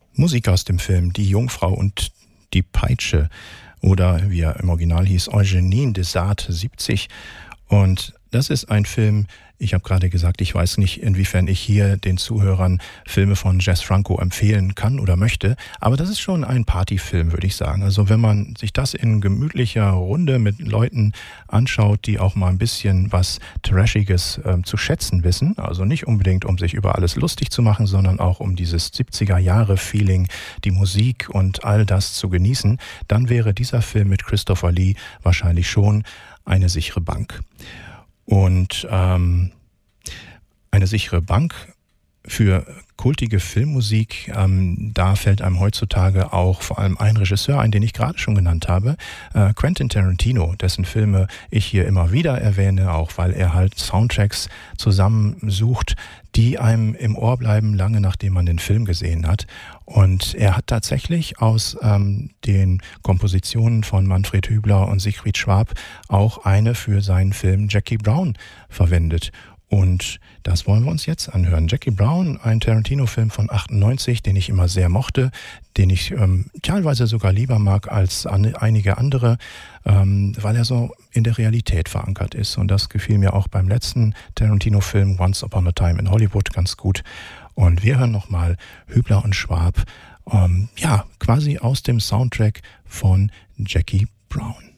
Musik aus dem Film Die Jungfrau und die Peitsche oder wie er im Original hieß, Eugénie de Sade 70. Und das ist ein Film, ich habe gerade gesagt, ich weiß nicht, inwiefern ich hier den Zuhörern Filme von Jess Franco empfehlen kann oder möchte, aber das ist schon ein Partyfilm, würde ich sagen. Also wenn man sich das in gemütlicher Runde mit Leuten anschaut, die auch mal ein bisschen was Trashiges zu schätzen wissen, also nicht unbedingt, um sich über alles lustig zu machen, sondern auch um dieses 70er-Jahre-Feeling, die Musik und all das zu genießen, dann wäre dieser Film mit Christopher Lee wahrscheinlich schon eine sichere Bank. Und eine sichere Bank für kultige Filmmusik, da fällt einem heutzutage auch vor allem ein Regisseur ein, den ich gerade schon genannt habe, Quentin Tarantino, dessen Filme ich hier immer wieder erwähne, auch weil er halt Soundtracks zusammensucht, die einem im Ohr bleiben, lange nachdem man den Film gesehen hat. Und er hat tatsächlich aus den Kompositionen von Manfred Hübler und Siegfried Schwab auch eine für seinen Film Jackie Brown verwendet. Und das wollen wir uns jetzt anhören. Jackie Brown, ein Tarantino-Film von 98, den ich immer sehr mochte, den ich teilweise sogar lieber mag als einige andere, weil er so in der Realität verankert ist. Und das gefiel mir auch beim letzten Tarantino-Film Once Upon a Time in Hollywood ganz gut. Und wir hören nochmal Hübler und Schwab, quasi aus dem Soundtrack von Jackie Brown.